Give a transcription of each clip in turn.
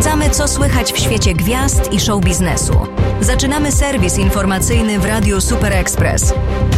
Sprawdzamy, co słychać w świecie gwiazd i show biznesu. Zaczynamy serwis informacyjny w Radiu Super Express.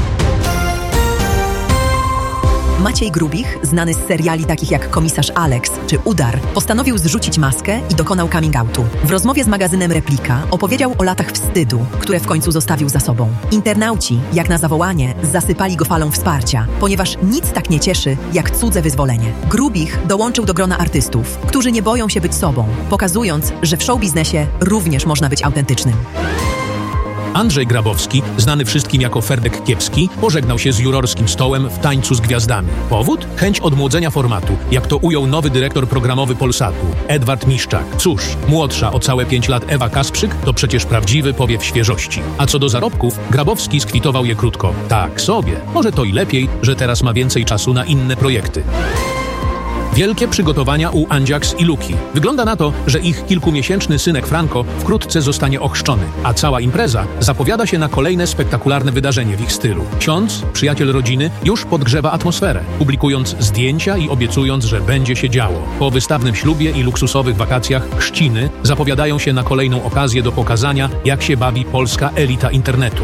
Maciej Grubich, znany z seriali takich jak Komisarz Alex czy Udar, postanowił zrzucić maskę i dokonał coming outu. W rozmowie z magazynem Replika opowiedział o latach wstydu, które w końcu zostawił za sobą. Internauci, jak na zawołanie, zasypali go falą wsparcia, ponieważ nic tak nie cieszy, jak cudze wyzwolenie. Grubich dołączył do grona artystów, którzy nie boją się być sobą, pokazując, że w showbiznesie również można być autentycznym. Andrzej Grabowski, znany wszystkim jako Ferdek Kiepski, pożegnał się z jurorskim stołem w Tańcu z Gwiazdami. Powód? Chęć odmłodzenia formatu, jak to ujął nowy dyrektor programowy Polsatu, Edward Miszczak. Cóż, młodsza o całe 5 lat Ewa Kasprzyk to przecież prawdziwy powiew świeżości. A co do zarobków, Grabowski skwitował je krótko. Tak sobie. Może to i lepiej, że teraz ma więcej czasu na inne projekty. Wielkie przygotowania u Andziaks i Luki. Wygląda na to, że ich kilkumiesięczny synek Franco wkrótce zostanie ochrzczony, a cała impreza zapowiada się na kolejne spektakularne wydarzenie w ich stylu. Ksiądz, przyjaciel rodziny, już podgrzewa atmosferę, publikując zdjęcia i obiecując, że będzie się działo. Po wystawnym ślubie i luksusowych wakacjach chrzciny zapowiadają się na kolejną okazję do pokazania, jak się bawi polska elita internetu.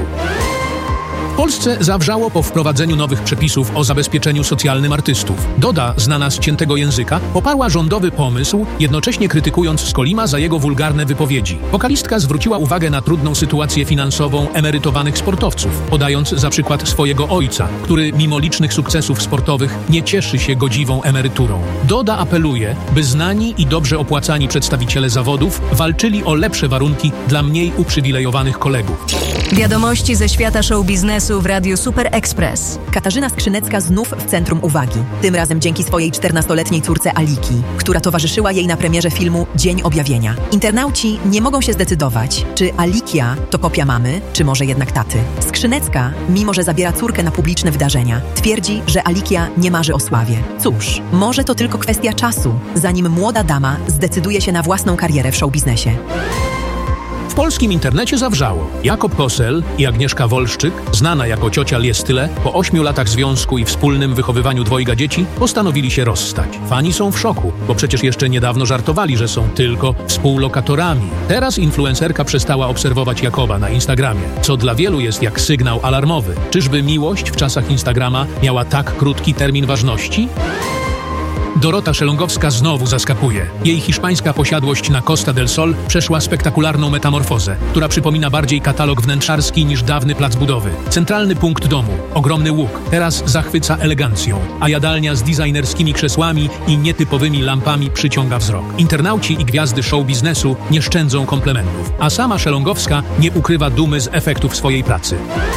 W Polsce zawrzało po wprowadzeniu nowych przepisów o zabezpieczeniu socjalnym artystów. Doda, znana z ciętego języka, poparła rządowy pomysł, jednocześnie krytykując Skolima za jego wulgarne wypowiedzi. Wokalistka zwróciła uwagę na trudną sytuację finansową emerytowanych sportowców, podając za przykład swojego ojca, który mimo licznych sukcesów sportowych nie cieszy się godziwą emeryturą. Doda apeluje, by znani i dobrze opłacani przedstawiciele zawodów walczyli o lepsze warunki dla mniej uprzywilejowanych kolegów. Wiadomości ze świata show biznesu w Radiu Super Express. Katarzyna Skrzynecka znów w centrum uwagi. Tym razem dzięki swojej 14-letniej córce Aliki, która towarzyszyła jej na premierze filmu Dzień Objawienia. Internauci nie mogą się zdecydować, czy Alikia to kopia mamy, czy może jednak taty. Skrzynecka, mimo że zabiera córkę na publiczne wydarzenia, twierdzi, że Alikia nie marzy o sławie. Cóż, może to tylko kwestia czasu, zanim młoda dama zdecyduje się na własną karierę w showbiznesie. W polskim internecie zawrzało. Jakob Kosel i Agnieszka Wolszczyk, znana jako ciocia Liestyle, po 8 latach związku i wspólnym wychowywaniu 2 dzieci, postanowili się rozstać. Fani są w szoku, bo przecież jeszcze niedawno żartowali, że są tylko współlokatorami. Teraz influencerka przestała obserwować Jakoba na Instagramie, co dla wielu jest jak sygnał alarmowy. Czyżby miłość w czasach Instagrama miała tak krótki termin ważności? Dorota Szelongowska znowu zaskakuje. Jej hiszpańska posiadłość na Costa del Sol przeszła spektakularną metamorfozę, która przypomina bardziej katalog wnętrzarski niż dawny plac budowy. Centralny punkt domu, ogromny łuk, teraz zachwyca elegancją, a jadalnia z designerskimi krzesłami i nietypowymi lampami przyciąga wzrok. Internauci i gwiazdy show biznesu nie szczędzą komplementów, a sama Szelongowska nie ukrywa dumy z efektów swojej pracy.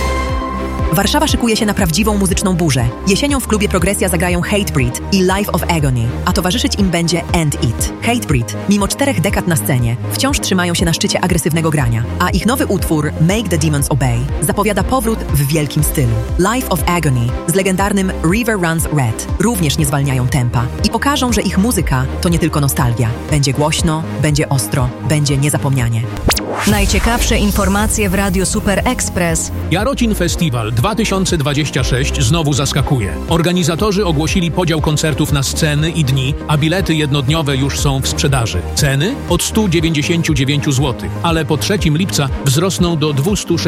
Warszawa szykuje się na prawdziwą muzyczną burzę. Jesienią w klubie Progresja zagrają Hatebreed i Life of Agony, a towarzyszyć im będzie End It. Hatebreed, mimo 4 dekad na scenie, wciąż trzymają się na szczycie agresywnego grania, a ich nowy utwór Make the Demons Obey zapowiada powrót w wielkim stylu. Life of Agony z legendarnym River Runs Red również nie zwalniają tempa i pokażą, że ich muzyka to nie tylko nostalgia. Będzie głośno, będzie ostro, będzie niezapomnianie. Najciekawsze informacje w Radiu Super Express. Jarocin Festiwal 2026 znowu zaskakuje. Organizatorzy ogłosili podział koncertów na sceny i dni, a bilety jednodniowe już są w sprzedaży. Ceny? Od 199 zł, ale po 3 lipca wzrosną do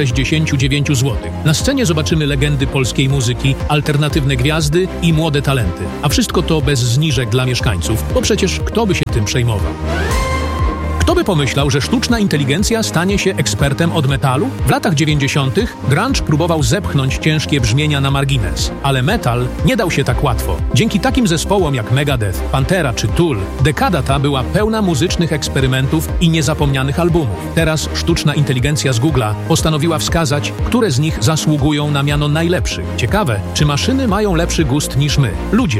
269 zł. Na scenie zobaczymy legendy polskiej muzyki, alternatywne gwiazdy i młode talenty. A wszystko to bez zniżek dla mieszkańców, bo przecież kto by się tym przejmował? Kto by pomyślał, że sztuczna inteligencja stanie się ekspertem od metalu? W latach 90. grunge próbował zepchnąć ciężkie brzmienia na margines, ale metal nie dał się tak łatwo. Dzięki takim zespołom jak Megadeth, Pantera czy Tool, dekada ta była pełna muzycznych eksperymentów i niezapomnianych albumów. Teraz sztuczna inteligencja z Google'a postanowiła wskazać, które z nich zasługują na miano najlepszych. Ciekawe, czy maszyny mają lepszy gust niż my, ludzie.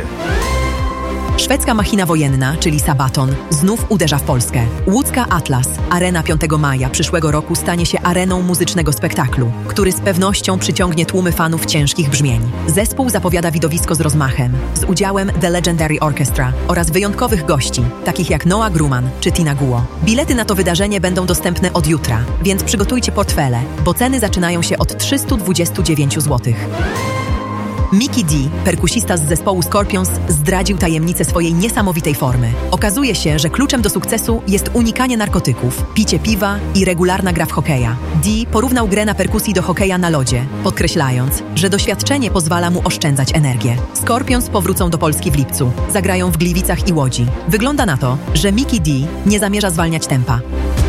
Szwedzka machina wojenna, czyli Sabaton, znów uderza w Polskę. Łódzka Atlas, arena 5 maja przyszłego roku stanie się areną muzycznego spektaklu, który z pewnością przyciągnie tłumy fanów ciężkich brzmień. Zespół zapowiada widowisko z rozmachem, z udziałem The Legendary Orchestra oraz wyjątkowych gości, takich jak Noah Gruman czy Tina Guo. Bilety na to wydarzenie będą dostępne od jutra, więc przygotujcie portfele, bo ceny zaczynają się od 329 zł. Mickey D, perkusista z zespołu Scorpions, zdradził tajemnicę swojej niesamowitej formy. Okazuje się, że kluczem do sukcesu jest unikanie narkotyków, picie piwa i regularna gra w hokeja. D porównał grę na perkusji do hokeja na lodzie, podkreślając, że doświadczenie pozwala mu oszczędzać energię. Scorpions powrócą do Polski w lipcu. Zagrają w Gliwicach i Łodzi. Wygląda na to, że Mickey D nie zamierza zwalniać tempa.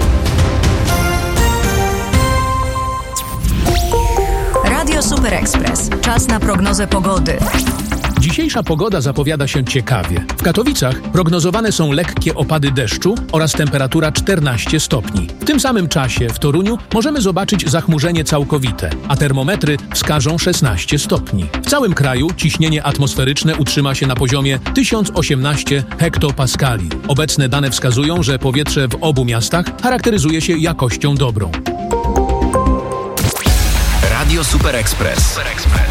Radio Super Express. Czas na prognozę pogody. Dzisiejsza pogoda zapowiada się ciekawie. W Katowicach prognozowane są lekkie opady deszczu oraz temperatura 14 stopni. W tym samym czasie w Toruniu możemy zobaczyć zachmurzenie całkowite, a termometry wskażą 16 stopni. W całym kraju ciśnienie atmosferyczne utrzyma się na poziomie 1018 hektopaskali. Obecne dane wskazują, że powietrze w obu miastach charakteryzuje się jakością dobrą. Radio Super Express.